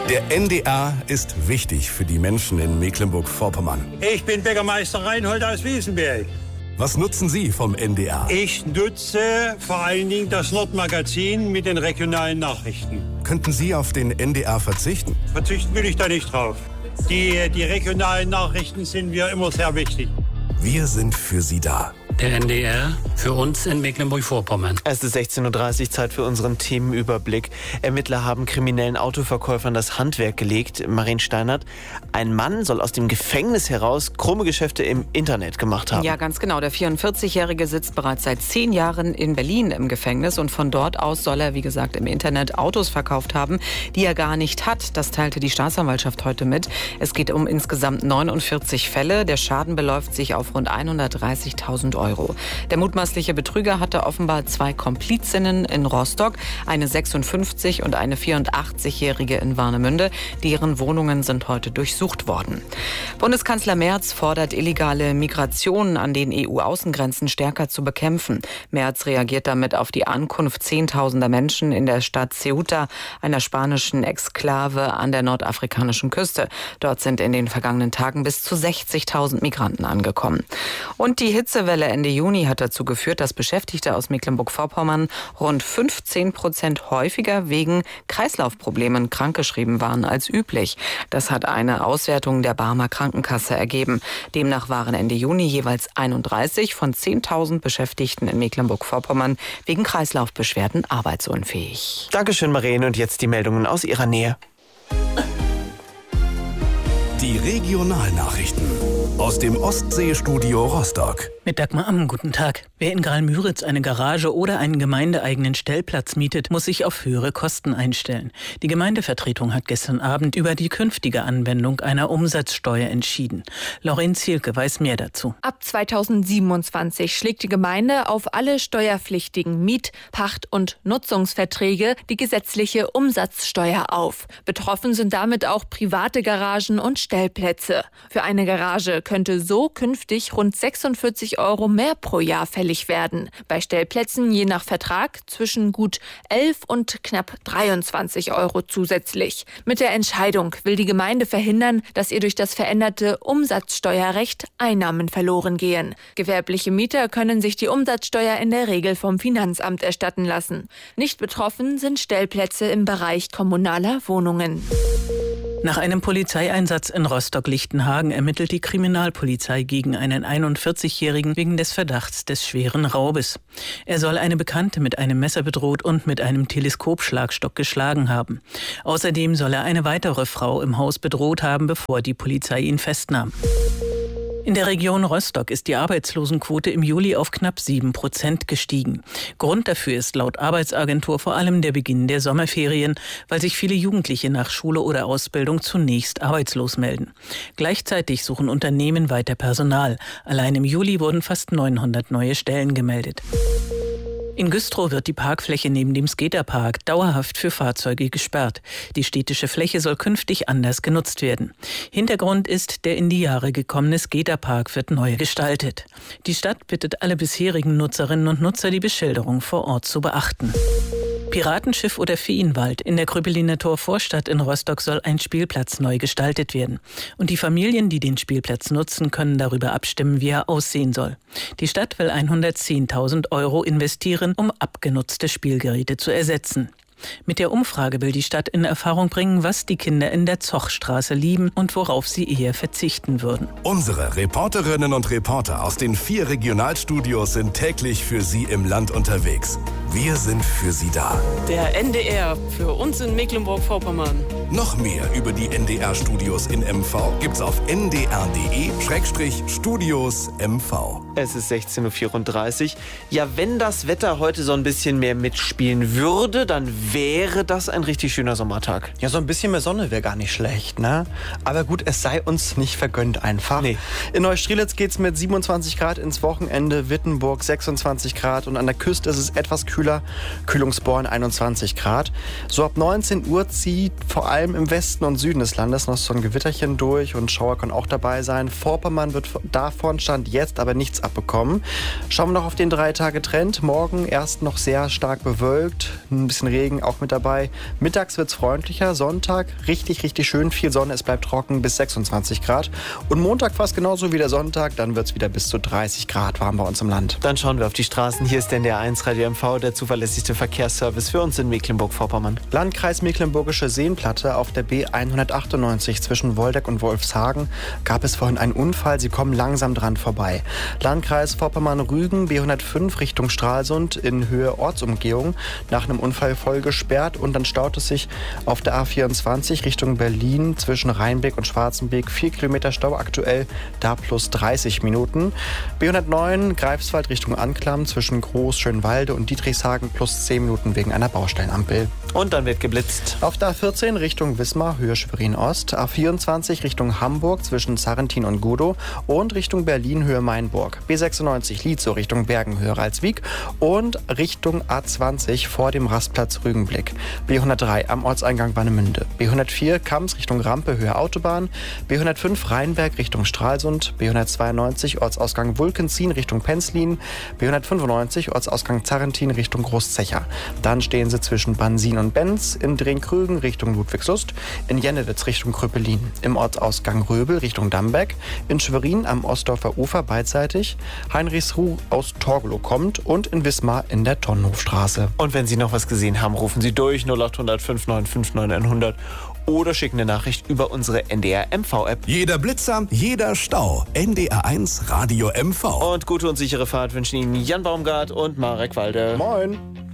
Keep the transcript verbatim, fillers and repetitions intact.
Der N D R ist wichtig für die Menschen in Mecklenburg-Vorpommern. Ich bin Bäckermeister Reinhold aus Wiesenberg. Was nutzen Sie vom N D R? Ich nutze vor allen Dingen das Nordmagazin mit den regionalen Nachrichten. Könnten Sie auf den N D R verzichten? Verzichten will ich da nicht drauf. Die, die regionalen Nachrichten sind mir immer sehr wichtig. Wir sind für Sie da. Der N D R für uns in Mecklenburg-Vorpommern. Es ist sechzehn Uhr dreißig, Zeit für unseren Themenüberblick. Ermittler haben kriminellen Autoverkäufern das Handwerk gelegt. Marien Steinert, ein Mann soll aus dem Gefängnis heraus krumme Geschäfte im Internet gemacht haben. Ja, ganz genau. Der vierundvierzigjährige sitzt bereits seit zehn Jahren in Berlin im Gefängnis und von dort aus soll er, wie gesagt, im Internet Autos verkauft haben, die er gar nicht hat. Das teilte die Staatsanwaltschaft heute mit. Es geht um insgesamt neunundvierzig Fälle. Der Schaden beläuft sich auf rund hundertdreißigtausend Euro. Der mutmaßliche Betrüger hatte offenbar zwei Komplizinnen in Rostock, eine sechsundfünfzig- und eine vierundachtzigjährige in Warnemünde. Deren Wohnungen sind heute durchsucht worden. Bundeskanzler Merz fordert illegale Migration an den E U-Außengrenzen stärker zu bekämpfen. Merz reagiert damit auf die Ankunft zehntausender Menschen in der Stadt Ceuta, einer spanischen Exklave an der nordafrikanischen Küste. Dort sind in den vergangenen Tagen bis zu sechzigtausend Migranten angekommen. Und die Hitzewelle Ende Juni hat dazu geführt, dass Beschäftigte aus Mecklenburg-Vorpommern rund fünfzehn Prozent häufiger wegen Kreislaufproblemen krankgeschrieben waren als üblich. Das hat eine Auswertung der Barmer Krankenkasse ergeben. Demnach waren Ende Juni jeweils einunddreißig von zehntausend Beschäftigten in Mecklenburg-Vorpommern wegen Kreislaufbeschwerden arbeitsunfähig. Dankeschön, Marien. Und jetzt die Meldungen aus Ihrer Nähe. Die Regionalnachrichten aus dem Ostseestudio Rostock. Mit Dagmar Amm, guten Tag. Wer in Graal-Müritz eine Garage oder einen gemeindeeigenen Stellplatz mietet, muss sich auf höhere Kosten einstellen. Die Gemeindevertretung hat gestern Abend über die künftige Anwendung einer Umsatzsteuer entschieden. Lauren Zielke weiß mehr dazu. Ab zweitausendsiebenundzwanzig schlägt die Gemeinde auf alle steuerpflichtigen Miet-, Pacht- und Nutzungsverträge die gesetzliche Umsatzsteuer auf. Betroffen sind damit auch private Garagen und Stellplätze. Für eine Garage könnte so künftig rund sechsundvierzig Euro mehr pro Jahr fällig werden. Bei Stellplätzen je nach Vertrag zwischen gut elf und knapp dreiundzwanzig Euro zusätzlich. Mit der Entscheidung will die Gemeinde verhindern, dass ihr durch das veränderte Umsatzsteuerrecht Einnahmen verloren gehen. Gewerbliche Mieter können sich die Umsatzsteuer in der Regel vom Finanzamt erstatten lassen. Nicht betroffen sind Stellplätze im Bereich kommunaler Wohnungen. Nach einem Polizeieinsatz in Rostock-Lichtenhagen ermittelt die Kriminalpolizei gegen einen einundvierzigjährigen wegen des Verdachts des schweren Raubes. Er soll eine Bekannte mit einem Messer bedroht und mit einem Teleskopschlagstock geschlagen haben. Außerdem soll er eine weitere Frau im Haus bedroht haben, bevor die Polizei ihn festnahm. In der Region Rostock ist die Arbeitslosenquote im Juli auf knapp sieben Prozent gestiegen. Grund dafür ist laut Arbeitsagentur vor allem der Beginn der Sommerferien, weil sich viele Jugendliche nach Schule oder Ausbildung zunächst arbeitslos melden. Gleichzeitig suchen Unternehmen weiter Personal. Allein im Juli wurden fast neunhundert neue Stellen gemeldet. In Güstrow wird die Parkfläche neben dem Skaterpark dauerhaft für Fahrzeuge gesperrt. Die städtische Fläche soll künftig anders genutzt werden. Hintergrund ist, der in die Jahre gekommene Skaterpark wird neu gestaltet. Die Stadt bittet alle bisherigen Nutzerinnen und Nutzer, die Beschilderung vor Ort zu beachten. Piratenschiff oder Feenwald. In der Krüppeliner Torvorstadt in Rostock soll ein Spielplatz neu gestaltet werden. Und die Familien, die den Spielplatz nutzen, können darüber abstimmen, wie er aussehen soll. Die Stadt will hundertzehntausend Euro investieren, um abgenutzte Spielgeräte zu ersetzen. Mit der Umfrage will die Stadt in Erfahrung bringen, was die Kinder in der Zochstraße lieben und worauf sie eher verzichten würden. Unsere Reporterinnen und Reporter aus den vier Regionalstudios sind täglich für Sie im Land unterwegs. Wir sind für Sie da. Der N D R für uns in Mecklenburg-Vorpommern. Noch mehr über die N D R-Studios in M V gibt's auf n d r punkt d e Schrägstrich Studios M V. Es ist sechzehn Uhr vierunddreißig. Ja, wenn das Wetter heute so ein bisschen mehr mitspielen würde, dann wäre das ein richtig schöner Sommertag. Ja, so ein bisschen mehr Sonne wäre gar nicht schlecht, ne? Aber gut, es sei uns nicht vergönnt einfach. Nee. In Neustrelitz geht's mit siebenundzwanzig Grad ins Wochenende, Wittenburg sechsundzwanzig Grad und an der Küste ist es etwas kühler kühler. Kühlungsborn einundzwanzig Grad. So ab neunzehn Uhr zieht vor allem im Westen und Süden des Landes noch so ein Gewitterchen durch und Schauer können auch dabei sein. Vorpommern wird davon Stand jetzt aber nichts abbekommen. Schauen wir noch auf den drei Tage Trend. Morgen erst noch sehr stark bewölkt, ein bisschen Regen auch mit dabei. Mittags wird es freundlicher. Sonntag richtig, richtig schön. Viel Sonne, es bleibt trocken bis sechsundzwanzig Grad. Und Montag fast genauso wie der Sonntag. Dann wird es wieder bis zu dreißig Grad warm bei uns im Land. Dann schauen wir auf die Straßen. Hier ist der N D R eins Radio M V, der zuverlässigste Verkehrsservice für uns in Mecklenburg-Vorpommern. Landkreis Mecklenburgische Seenplatte auf der B hundertachtundneunzig zwischen Woldeck und Wolfshagen gab es vorhin einen Unfall. Sie kommen langsam dran vorbei. Landkreis Vorpommern-Rügen B hundertfünf Richtung Stralsund in Höhe Ortsumgehung nach einem Unfall voll gesperrt und dann staut es sich auf der A vierundzwanzig Richtung Berlin zwischen Rheinbeck und Schwarzenbeek. Vier Kilometer Stau aktuell, da plus dreißig Minuten. B hundertneun Greifswald Richtung Anklam zwischen Groß-Schönwalde und Dietrichshagen plus zehn Minuten wegen einer Baustellenampel. Und dann wird geblitzt. Auf der A vierzehn Richtung Wismar, Höhe Schwerin-Ost. A vierundzwanzig Richtung Hamburg zwischen Sarrentin und Gudow und Richtung Berlin, Höhe Mainburg. B sechsundneunzig Lietzow Richtung Bergen, Höhe Ralswiek und Richtung A zwanzig vor dem Rastplatz Rügenblick. B hundertdrei am Ortseingang Warnemünde. B hundertvier Kams Richtung Rampe, Höhe Autobahn. B hundertfünf Rheinberg Richtung Stralsund. B hundertzweiundneunzig Ortsausgang Wulkenzien Richtung Penzlin. B hundertfünfundneunzig Ortsausgang Zarrentin Richtung Großzecher. Dann stehen sie zwischen Bansin und Benz, in Drehkrügen Richtung Ludwigslust, in Jennewitz Richtung Kröpelin, im Ortsausgang Röbel Richtung Damberg, in Schwerin am Ostdorfer Ufer beidseitig, Heinrichsruh aus Torgelow kommt und in Wismar in der Tonnenhofstraße. Und wenn Sie noch was gesehen haben, rufen Sie durch null acht hundert fünf neun fünf neun hundert oder schicken eine Nachricht über unsere N D R M V-App. Jeder Blitzer, jeder Stau. N D R eins Radio M V. Und gute und sichere Fahrt wünschen Ihnen Jan Baumgart und Marek Walde. Moin!